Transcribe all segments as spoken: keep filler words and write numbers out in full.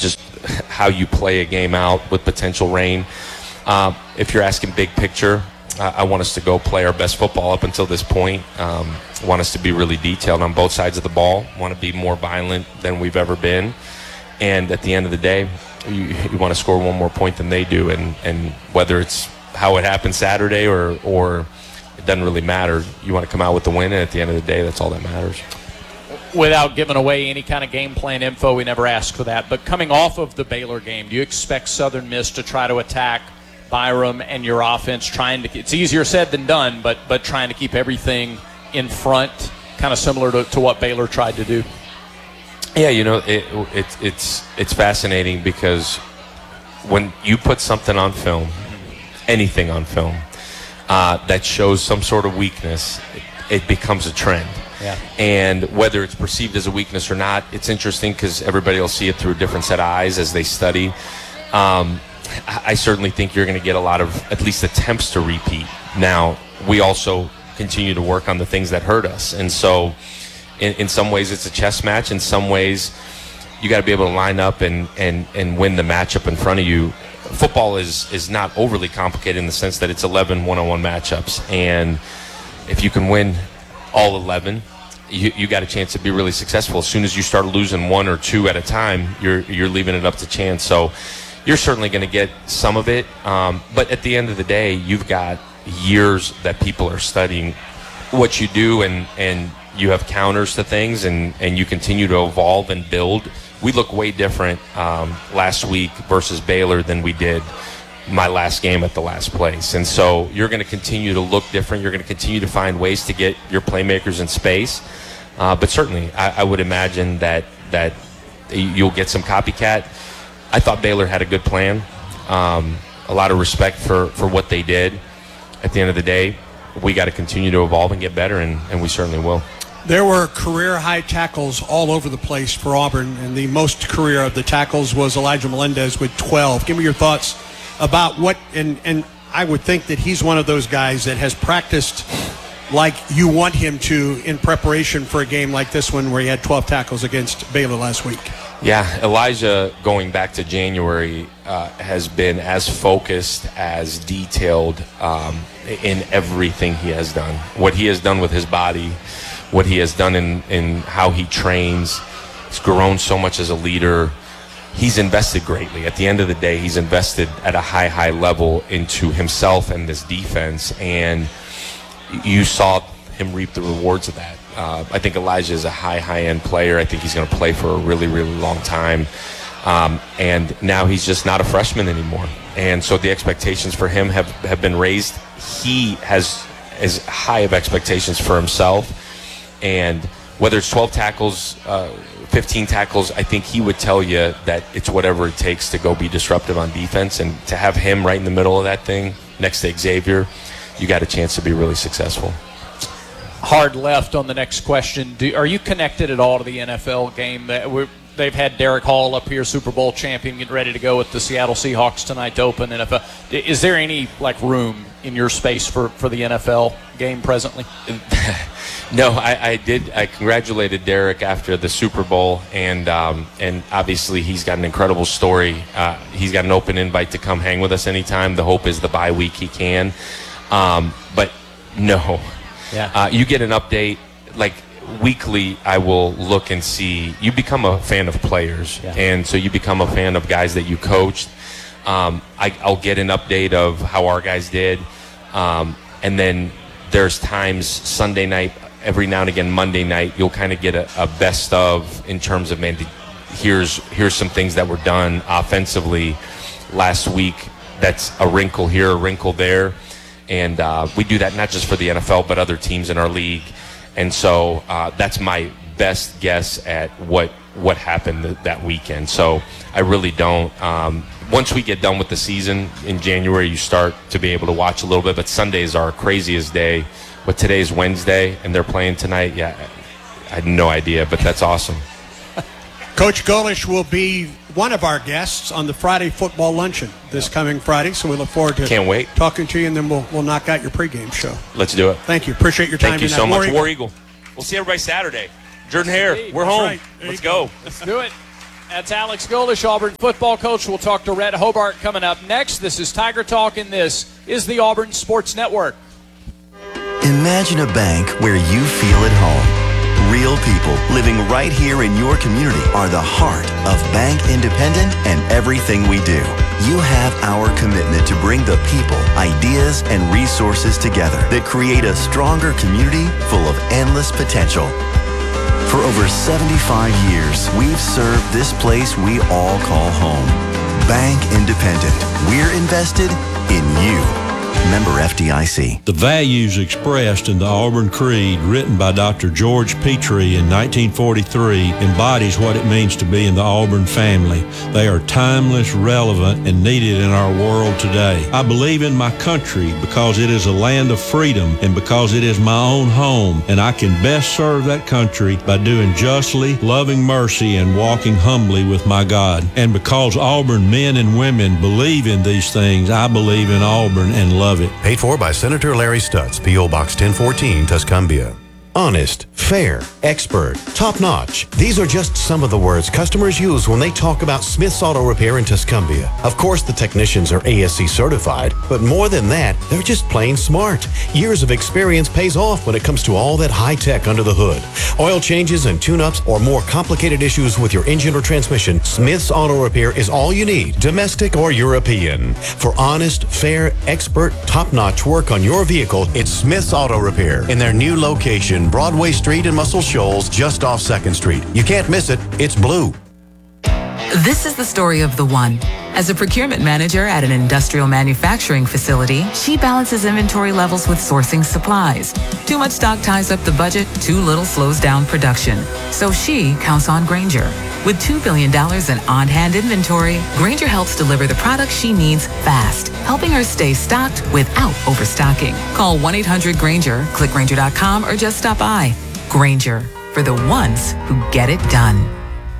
just how you play a game out with potential rain. Uh, if you're asking big picture, uh, I want us to go play our best football up until this point. Um, want us to be really detailed on both sides of the ball. Want to be more violent than we've ever been. And at the end of the day, you, you want to score one more point than they do. And, and whether it's how it happened Saturday or, or it doesn't really matter. You want to come out with the win, and at the end of the day, that's all that matters. Without giving away any kind of game plan info, we never ask for that. But coming off of the Baylor game, do you expect Southern Miss to try to attack Byram and your offense, trying to, it's easier said than done, but but trying to keep everything in front, kind of similar to, to what Baylor tried to do? Yeah, you know, it, it, it's it's fascinating because when you put something on film, anything on film, uh, that shows some sort of weakness, it, it becomes a trend. Yeah. And whether it's perceived as a weakness or not, it's interesting because everybody will see it through a different set of eyes as they study. Um, I certainly think you're going to get a lot of at least attempts to repeat. Now, we also continue to work on the things that hurt us. And so in, in some ways it's a chess match. In some ways you got to be able to line up and, and, and win the matchup in front of you. Football is, is not overly complicated in the sense that it's eleven one-on-one matchups. And if you can win all eleven, you, you got a chance to be really successful. As soon as you start losing one or two at a time, you're you're leaving it up to chance. So you're certainly going to get some of it. Um, but at the end of the day, you've got years that people are studying what you do, and, and you have counters to things, and, and you continue to evolve and build. We look way different um, last week versus Baylor than we did my last game at the last place. And so you're going to continue to look different. You're going to continue to find ways to get your playmakers in space. Uh, but certainly, I, I would imagine that that you'll get some copycat. I thought Baylor had a good plan. Um, a lot of respect for, for what they did. At the end of the day, we got to continue to evolve and get better, and, and we certainly will. There were career-high tackles all over the place for Auburn, and the most career of the tackles was Elijah Melendez with twelve. Give me your thoughts about what, and, and I would think that he's one of those guys that has practiced like you want him to in preparation for a game like this one where he had twelve tackles against Baylor last week. Yeah, Elijah, going back to January, uh, has been as focused, as detailed um, in everything he has done. What he has done with his body, what he has done in, in how he trains. He's grown so much as a leader. He's invested greatly. At the end of the day, he's invested at a high, high level into himself and this defense, and you saw him reap the rewards of that. Uh, I think Elijah is a high, high-end player. I think he's going to play for a really, really long time. Um, and now he's just not a freshman anymore. And so the expectations for him have, have been raised. He has as high of expectations for himself. And whether it's twelve tackles, uh, fifteen tackles, I think he would tell you that it's whatever it takes to go be disruptive on defense. And to have him right in the middle of that thing next to Xavier, you got a chance to be really successful. Hard left on the next question. Do, are you connected at all to the N F L game? That we're, they've had Derek Hall up here, Super Bowl champion, getting ready to go with the Seattle Seahawks tonight to open N F L. Is there any like room in your space for, for the N F L game presently? No, I, I did. I congratulated Derek after the Super Bowl, and um, and obviously he's got an incredible story. Uh, he's got an open invite to come hang with us anytime. The hope is the bye week he can. Um, but no. Yeah. Uh, you get an update like weekly. I will look and see. You become a fan of players, yeah. and so you become a fan of guys that you coached. Um, I, I'll get an update of how our guys did, um, and then there's times Sunday night, every now and again Monday night, you'll kind of get a, a best of in terms of, man, here's here's some things that were done offensively last week. That's a wrinkle here, a wrinkle there. And uh, we do that not just for the N F L, but other teams in our league. And so uh, that's my best guess at what what happened th- that weekend. So I really don't. Um, once we get done with the season in January, you start to be able to watch a little bit. But Sundays are our craziest day. But today's Wednesday, and they're playing tonight. Yeah, I had no idea, but that's awesome. Coach Golesh will be one of our guests on the Friday football luncheon this coming Friday, so we look forward to Can't wait. talking to you, and then we'll we'll knock out your pregame show. Let's do it. Thank you. Appreciate your time. Thank you tonight. so War much. Eagle. War Eagle. We'll see everybody Saturday. Jordan Hare, we're That's home. right. There Let's you go. Let's do it. That's Alex Golish, Auburn football coach. We'll talk to Red Hobart coming up next. This is Tiger Talk, and this is the Auburn Sports Network. Imagine a bank where you feel at home. Real people living right here in your community are the heart of Bank Independent and everything we do. You have our commitment to bring the people, ideas, and resources together that create a stronger community full of endless potential. For over seventy-five years, we've served this place we all call home. Bank Independent. We're invested in you. Member F D I C. The values expressed in the Auburn Creed, written by Doctor George Petrie in nineteen forty-three, embodies what it means to be in the Auburn family. They are timeless, relevant, and needed in our world today. I believe in my country because it is a land of freedom and because it is my own home, and I can best serve that country by doing justly, loving mercy, and walking humbly with my God. And because Auburn men and women believe in these things, I believe in Auburn and love it. Paid for by Senator Larry Stutz, P O Box ten fourteen, Tuscumbia. Honest, fair, expert, top-notch. These are just some of the words customers use when they talk about Smith's Auto Repair in Tuscumbia. Of course, the technicians are A S C certified, but more than that, they're just plain smart. Years of experience pays off when it comes to all that high-tech under the hood. Oil changes and tune-ups or more complicated issues with your engine or transmission, Smith's Auto Repair is all you need, domestic or European. For honest, fair, expert, top-notch work on your vehicle, it's Smith's Auto Repair in their new location, Broadway Street in Muscle Shoals, just off second Street. You can't miss it. It's blue. This is the story of the one. As a procurement manager at an industrial manufacturing facility, she balances inventory levels with sourcing supplies. Too much stock ties up the budget, too little slows down production. So she counts on Grainger. With two billion dollars in on-hand inventory, Grainger helps deliver the products she needs fast, helping her stay stocked without overstocking. Call one eight hundred Grainger, click Grainger dot com, or just stop by. Grainger, for the ones who get it done.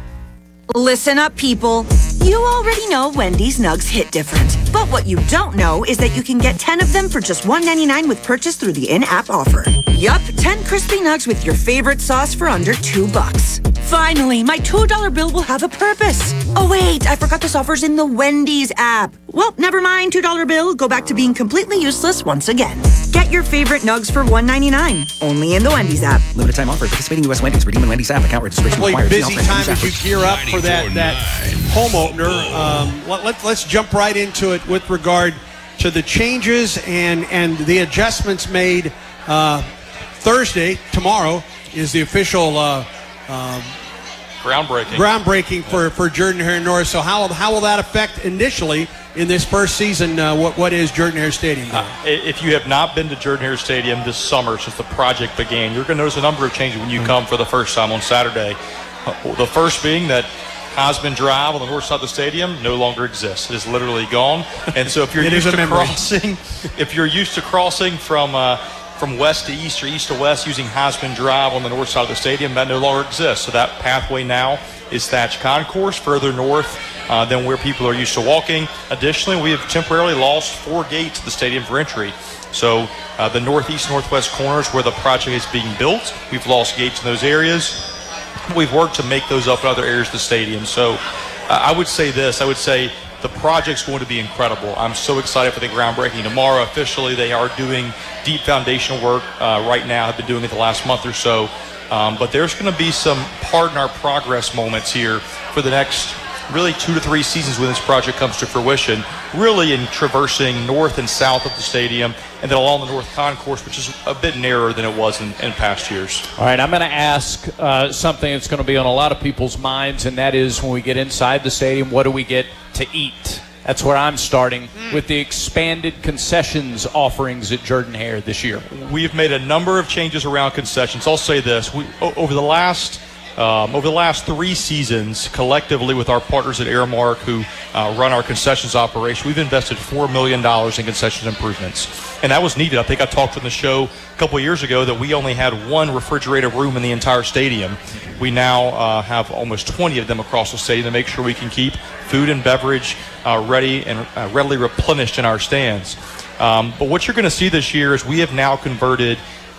Listen up, people. You already know Wendy's Nugs hit different. But what you don't know is that you can get ten of them for just one ninety-nine with purchase through the in-app offer. Yup, ten crispy nugs with your favorite sauce for under two bucks. Finally, my two dollar bill will have a purpose. Oh wait, I forgot this offer's in the Wendy's app. Well, never mind, two dollar bill. Go back to being completely useless once again. Get your favorite nugs for one ninety-nine. Only in the Wendy's app. Limited time offer. Participating U S Wendy's. Redeem in Wendy's app. Account registration Probably required. busy time as you gear up for that, that home opener. Um, let, let, let's jump right into it with regard to the changes and, and the adjustments made. Uh, Thursday, tomorrow, is the official uh, um, groundbreaking groundbreaking for, for Jordan-Hare North. So how, how will that affect initially in this first season uh, what, what is Jordan-Hare Stadium? Uh, if you have not been to Jordan-Hare Stadium this summer since the project began, you're going to notice a number of changes when you come for the first time on Saturday. Uh, the first being that Hosman Drive on the north side of the stadium no longer exists. It is literally gone. And so if you're used to crossing, if you're used to crossing from uh, from west to east or east to west using Hosman Drive on the north side of the stadium, that no longer exists. So that pathway now is Thatch Concourse further north uh, than where people are used to walking. Additionally, we have temporarily lost four gates to the stadium for entry. So uh, the northeast, northwest corners where the project is being built, we've lost gates in those areas. We've worked to make those up in other areas of the stadium. So uh, I would say this, I would say the project's going to be incredible. I'm so excited for the groundbreaking tomorrow. Officially, they are doing deep foundational work uh, right now, have been doing it the last month or so. Um, but there's going to be some pardon our progress moments here for the next really two to three seasons when this project comes to fruition, really in traversing north and south of the stadium and then along the north concourse, which is a bit narrower than it was in, in past years. All right, I'm going to ask uh, something that's going to be on a lot of people's minds, and that is when we get inside the stadium, what do we get to eat? That's where I'm starting with the expanded concessions offerings at Jordan-Hare this year. We've made a number of changes around concessions. I'll say this. We, over the last Um, over the last three seasons, collectively with our partners at Airmark who uh, run our concessions operation, we've invested four million dollars in concessions improvements. And that was needed. I think I talked on the show a couple of years ago that we only had one refrigerated room in the entire stadium. We now uh, have almost twenty of them across the stadium to make sure we can keep food and beverage uh, ready and uh, readily replenished in our stands. Um, but what you're going to see this year is we have now converted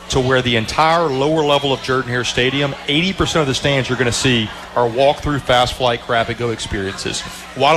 to where the entire lower level of Jordan-Hare Stadium, eighty percent of the stands you're going to see are walk-through fast flight grab-and-go experiences. Why